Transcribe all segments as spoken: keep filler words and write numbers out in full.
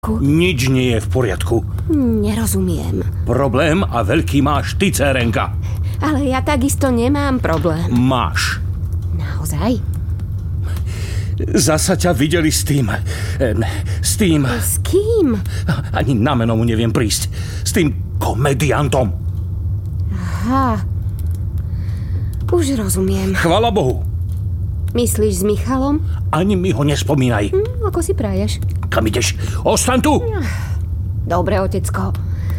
Nič nie je v poriadku. Nerozumiem. Problém a veľký máš ty, dcérenka. Ale ja takisto nemám problém. Máš. Naozaj? Zasa ťa videli s tým... S tým... S kým? Ani na meno mu neviem prísť. S tým komediantom. Aha. Už rozumiem. Chvala Bohu. Myslíš s Michalom? Ani mi ho nespomínaj. Hm, ako si praješ? Kam ideš? Ostaň tu! Dobre, otecko.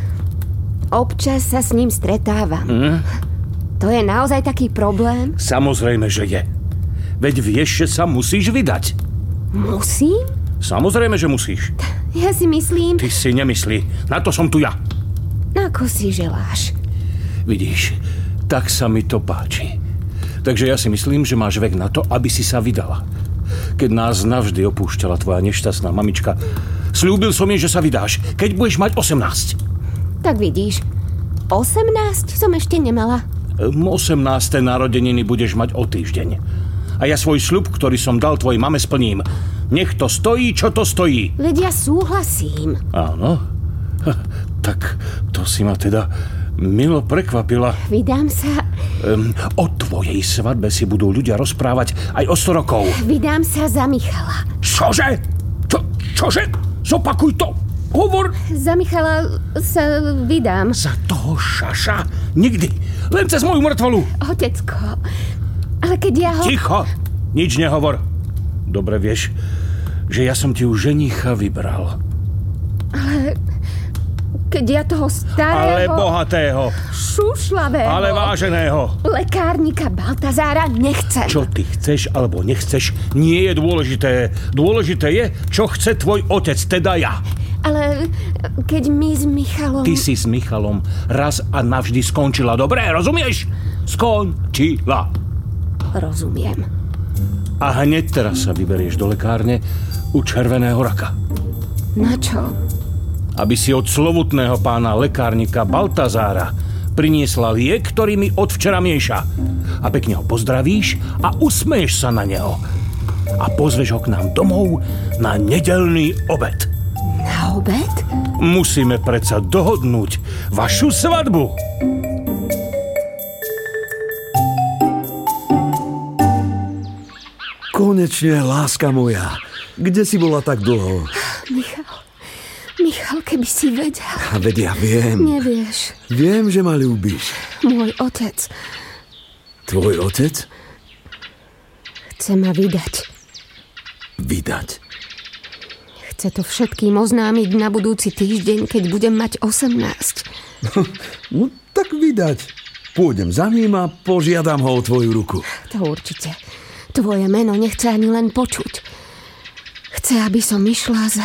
Občas sa s ním stretávam. Hm? To je naozaj taký problém? Samozrejme, že je. Veď vieš, že sa musíš vydať. Musím? Samozrejme, že musíš. Ja si myslím... Ty si nemyslí. Na to som tu ja. Ako si želáš. Vidíš, tak sa mi to páči. Takže ja si myslím, že máš vek na to, aby si sa vydala. Keď nás navždy opúšťala tvoja nešťastná mamička, sľúbil som jej, že sa vydáš, keď budeš mať osemnásť. Tak vidíš, osemnásť som ešte nemala. osemnáste narodeniny budeš mať o týždeň. A ja svoj sľub, ktorý som dal tvojej mame, splním. Nech to stojí, čo to stojí. Veď ja súhlasím. Áno? Tak to si ma teda milo prekvapila. Vydám sa... Um, o tvojej svadbe si budú ľudia rozprávať aj o sto rokov. Vydám sa za Michala. Čože? Čo, čože? Zopakuj to. Hovor. Za Michala sa vydám. Za toho šaša? Nikdy. Len cez moju mŕtvolu. Otecko, ale keď ja ho... Ticho. Nič nehovor. Dobre vieš, že ja som ti už ženicha vybral. Ale... Keď ja toho starého... Ale bohatého. Šušľavého. Ale váženého. Lekárnika Baltazára nechcem. Čo ty chceš alebo nechceš, nie je dôležité. Dôležité je, čo chce tvoj otec, teda ja. Ale keď my s Michalom... Ty si s Michalom raz a navždy skončila. Dobre, rozumieš? Skončila. Rozumiem. A hneď teraz sa vyberieš do lekárne u červeného raka. Na čo? Aby si od slovutného pána lekárnika Baltazára priniesla liek, ktorý mi od včera mieša. A pekne ho pozdravíš a usmeješ sa na neho. A pozveš ho k nám domov na nedeľný obed. Na obed? Musíme predsa dohodnúť vašu svadbu. Konečne, láska moja. Kde si bola tak dlho? Michal, Michal, keby si vedel. A veď ja viem. Nevieš. Viem, že ma ľúbiš. Môj otec. Tvoj otec? Chce ma vydať. Vydať? Chce to všetkým oznámiť na budúci týždeň, keď budem mať osemnásť. No tak vydať. Pôjdem za ním a požiadam ho o tvoju ruku. To určite. Tvoje meno nechce ani len počuť. Chce, aby som išla za...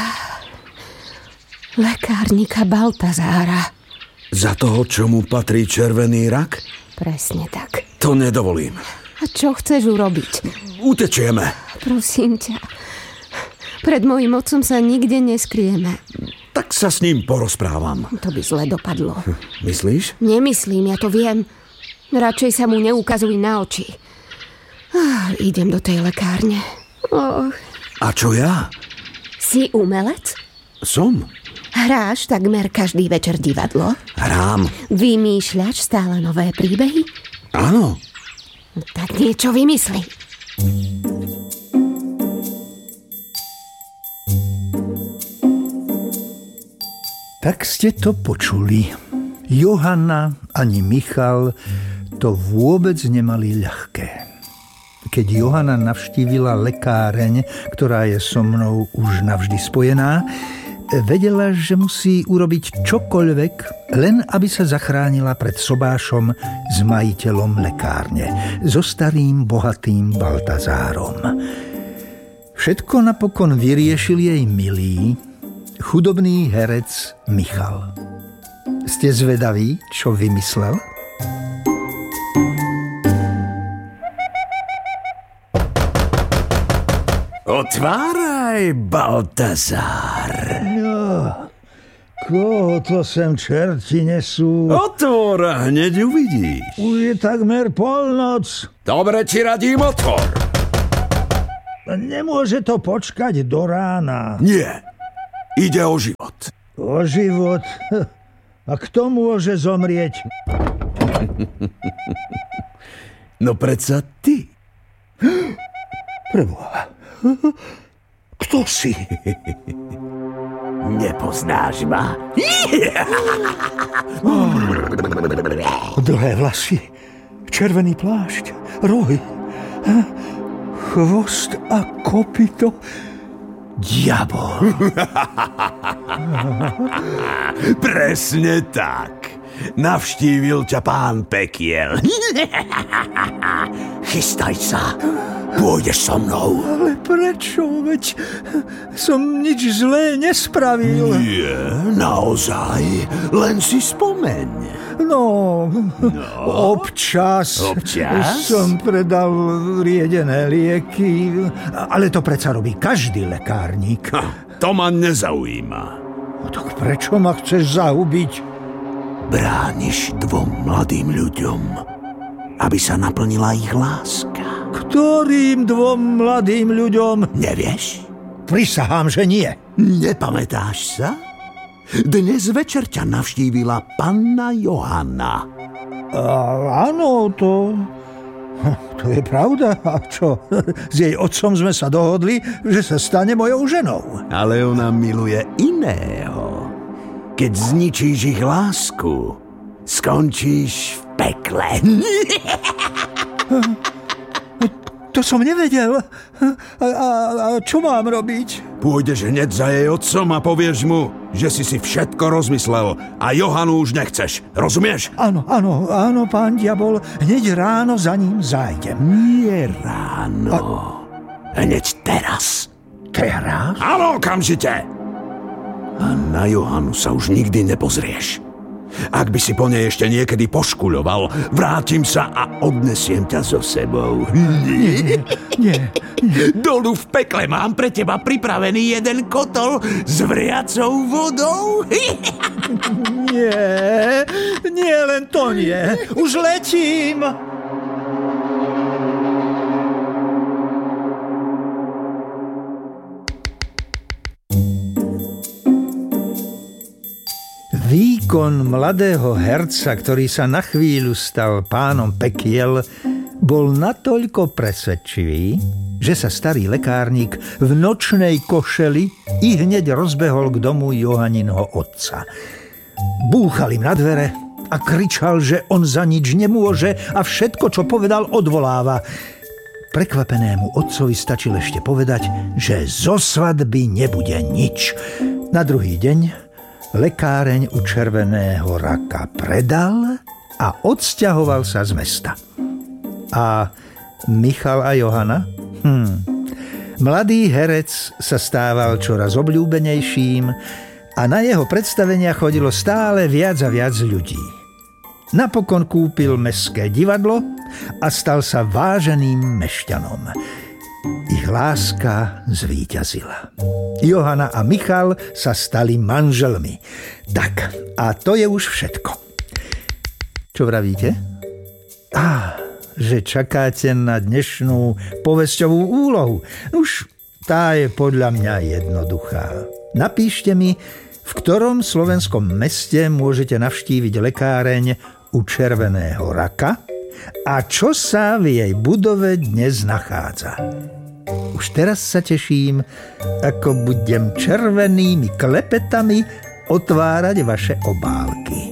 lekárnika Baltazára. Za toho, čo mu patrí červený rak? Presne tak. To nedovolím. A čo chceš urobiť? Utečieme. Prosím ťa. Pred mojím otcom sa nikde neskrieme. Tak sa s ním porozprávam. To by zle dopadlo. Myslíš? Nemyslím, ja to viem. Radšej sa mu neukazuj na oči. Ah, idem do tej lekárne. Oh. A čo ja? Si umelec? Som. Hráš takmer každý večer divadlo? Hrám. Vymýšľaš stále nové príbehy? Áno. Tak niečo vymysli. Tak ste to počuli. Johana ani Michal to vôbec nemali ľahké. Keď Johana navštívila lekáreň, ktorá je so mnou už navždy spojená, vedela, že musí urobiť čokoľvek, len aby sa zachránila pred sobášom s majiteľom lekárne, so starým bohatým Baltazárom. Všetko napokon vyriešil jej milý, chudobný herec Michal. Ste zvedaví, čo vymyslel? Otváraj, Baltazár. No, koho to sem čerti nesú? Otvor, hneď uvidíš. Už je takmer polnoc. Dobre ti radím, otvor. Nemôže to počkať do rána. Nie. Ide o život. O život? A kto môže zomrieť? No predsa ty. Preboha. Kto si? Nepoznáš ma? Dlhé vlasy, červený plášť, rohy, chvost a kopyto. Diabol. Presne tak. Navštívil ťa pán Pekiel. Chystaj sa. Pôjdeš so mnou. Ale prečo? Veď som nič zlé nespravil. Nie, naozaj. Len si spomeň. No, No. občas, Občas? som predal riedené lieky, ale to predsa robí každý lekárnik. Ha, to ma nezaujíma. No tak prečo ma chceš zahubiť? Brániš dvom mladým ľuďom, aby sa naplnila ich láska. Ktorým dvom mladým ľuďom? Nevieš? Prisahám, že nie. Nepamätáš sa? Dnes večer ťa navštívila panna Johanna. A, áno, to... To je pravda. A čo? S jej otcom sme sa dohodli, že sa stane mojou ženou. Ale ona miluje iného. Keď zničíš ich lásku, skončíš v pekle. To som nevedel. A, a, a čo mám robiť? Pôjdeš hneď za jej otcom a povieš mu, že si si všetko rozmyslel a Johanu už nechceš. Rozumieš? Áno, áno, áno, pán diabol. Hneď ráno za ním zájdem. Nie ráno. A... Hneď teraz. Teraz? Áno, okamžite. A na Johanu sa už nikdy nepozrieš. Ak by si po nej ešte niekedy poškuľoval, vrátim sa a odnesiem ťa so sebou. Nie, nie. Dolu v pekle mám pre teba pripravený jeden kotol s vriacou vodou. Nie, nie, len to nie. Už letím. Výkon mladého herca, ktorý sa na chvíľu stal pánom Pekiel, bol natoľko presvedčivý, že sa starý lekárnik v nočnej košeli i hneď rozbehol k domu Johaninho otca. Búchal im na dvere a kričal, že on za nič nemôže a všetko, čo povedal, odvoláva. Prekvapenému otcovi stačil ešte povedať, že zo svadby nebude nič. Na druhý deň lekáreň u Červeného raka predal a odsťahoval sa z mesta. A Michal a Johana? Hm. Mladý herec sa stával čoraz obľúbenejším a na jeho predstavenia chodilo stále viac a viac ľudí. Napokon kúpil mestské divadlo a stal sa váženým mešťanom. Ich láska zvíťazila. Johana a Michal sa stali manželmi. Tak, a to je už všetko. Čo vravíte? Á, že čakáte na dnešnú povesťovú úlohu. Už tá je podľa mňa jednoduchá. Napíšte mi, v ktorom slovenskom meste môžete navštíviť lekáreň u Červeného raka a čo sa v jej budove dnes nachádza. Už teraz sa teším, ako budem červenými klepetami otvárať vaše obálky.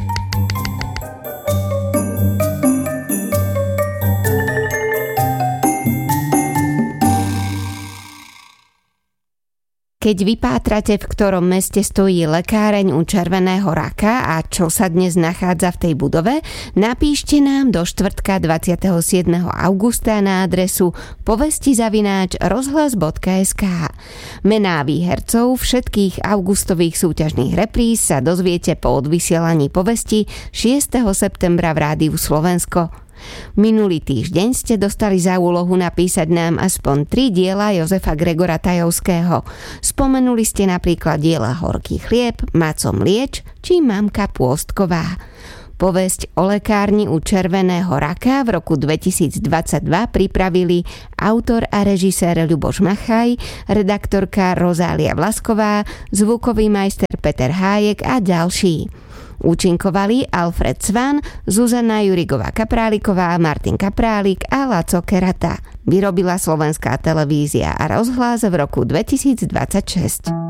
Keď vypátrate, v ktorom meste stojí lekáreň u Červeného raka a čo sa dnes nachádza v tej budove, napíšte nám do štvrtka dvadsiateho siedmeho augusta na adresu povesti zavináč rozhlas bodka es ká. Mená výhercov všetkých augustových súťažných repríz sa dozviete po odvysielaní povesti šiesteho septembra v Rádiu Slovensko. Minulý týždeň ste dostali za úlohu napísať nám aspoň tri diela Jozefa Gregora Tajovského. Spomenuli ste napríklad diela Horký chlieb, Maco mlieč či Mamka Pôstková. Povesť o lekárni u červeného raka v roku dvetisícdvadsaťdva pripravili autor a režisér Ľuboš Machaj, redaktorka Rozália Vlasková, zvukový majster Peter Hájek a ďalší. Účinkovali Alfred Svan, Zuzana Jurigová-Kapráliková, Martin Kaprálik a Laco Kerata. Vyrobila Slovenská televízia a rozhlas v roku dvetisícdvadsaťšesť.